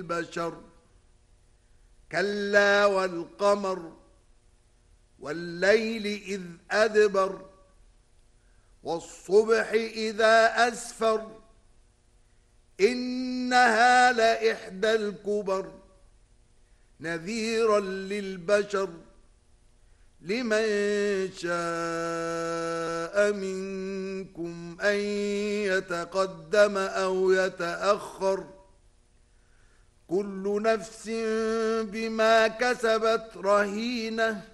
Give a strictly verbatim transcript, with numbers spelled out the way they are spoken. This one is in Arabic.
البشر كلا والقمر والليل إذ أدبر والصبح إذا أسفر إنها لإحدى الكبر نذيرا للبشر لمن شاء منكم أن يتقدم أو يتأخر كل نفس بما كسبت رهينة